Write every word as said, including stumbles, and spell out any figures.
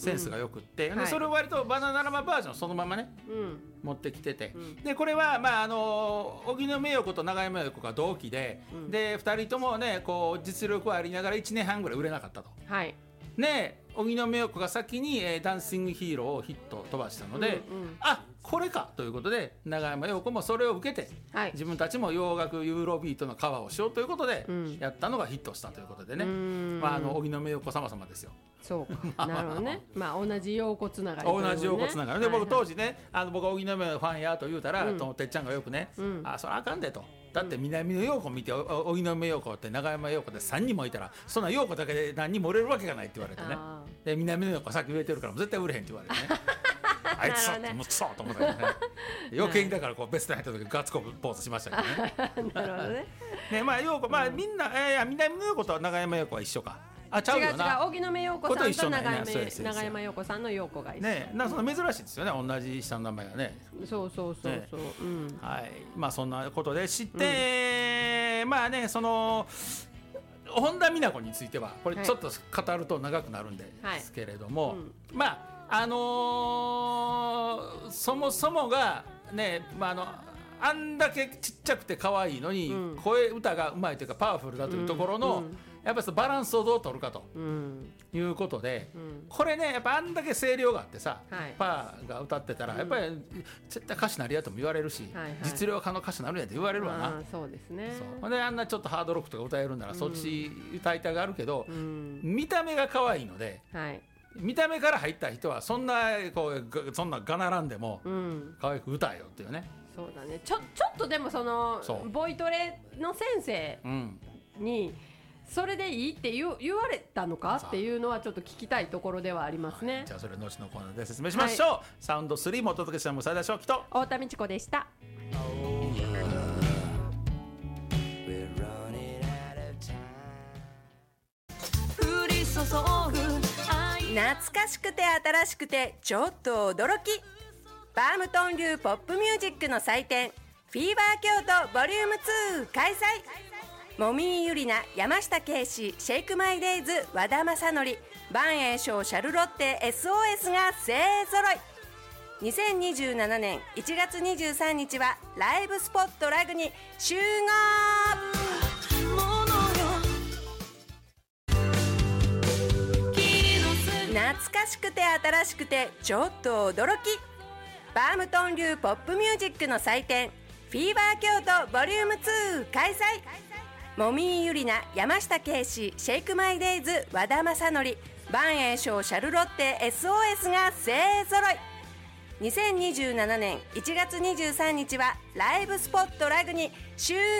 センスがよくって、 うん、 でそれを割とバナナ生バージョンそのままね、うん、持ってきてて、うん、でこれは、まあ、あの荻野目洋子と永山洋子が同期で、うん、でふたりともねこう実力はありながらいちねんはんぐらい売れなかったと、はい、ね荻野目洋子が先に、えー、ダンシングヒーローをヒット飛ばしたので、うんうん、あこれかということで永山洋子もそれを受けて、はい、自分たちも洋楽ユーロビートのカバーをしようということで、うん、やったのがヒットしたということでね、まあ、あの荻野目洋子様様ですよ。 そうかなるほどねまあ同じ洋子つながり、 ね、同じ洋子つながりで、はいはい、僕当時ねあの僕荻野目ファンやと言うたら、うん、とてっちゃんがよくね、うん、あそれあかんでとだって南野陽子見て荻野目洋子って永山洋子でさんにんもいたらそんな陽子だけで何人も売れるわけがないって言われてね、で南野陽子さっき売れてるから絶対売れへんって言われてねあいつさってもうクソと思ったけどね余計にだからこうベストに入った時ガッツコポーズしましたけどねなるほどねねまあ陽子まあみんな、えー、南野陽子と永山洋子は一緒かあちゃうよな違う違う荻野目洋子さんと永山、ね、永山洋子さんの洋子が一緒ねなんかそんな珍しいですよね同じ下の名前がねそうそうそうそう、ねうんはいまあそんなことで知って、うん、まあねその本田美奈子についてはこれちょっと語ると長くなるんですけれども、はいうん、まああのー、そもそもがね、まあ、あのあんだけちっちゃくて可愛いのに、うん、声歌がうまいというかパワフルだというところの、うんうん、やっぱりバランスをどう取るかと、うん、いうことで、うん、これねやっぱあんだけ声量があってさ、はい、パーが歌ってたらやっぱり絶対歌手なりやとも言われるし、はいはい、実力派の歌手なるやと言われるわな、 あそうですねそうであんなちょっとハードロックとか歌えるんなら、うん、そっち歌いたがるけど、うん、見た目が可愛いので、はい見た目から入った人はそんなこうそんながならんでも可愛く歌えよっていうね、 うん、そうだねちょ、ちょっとでもそのボイトレの先生にそれでいいって言う、言われたのかっていうのはちょっと聞きたいところではありますね、はい、 じゃあそれ後のコーナーで説明しましょう、はい、サウンドスリーもお届けしたのも斉田翔樹と太田美智子でした。降り注ぐ懐かしくて新しくてちょっと驚きバームトン流ポップミュージックの祭典フィーバー京都ボリュームツー開催。もみーゆりな、山下圭史、シェイクマイデイズ、和田正則、万栄翔、シャルロッテ エスオーエス が勢ぞろい。にせんにじゅうななねんいちがつにじゅうさんにちはライブスポットラグに集合。懐かしくて新しくてちょっと驚きバームトン流ポップミュージックの祭典フィーバー京都ボリュームツー開催。もみーゆりな、山下圭史、シェイクマイデイズ、和田正則、万栄翔、シャルロッテ エスオーエス が勢ぞろい。にせんにじゅうななねんいちがつにじゅうさんにちはライブスポットラグに集合。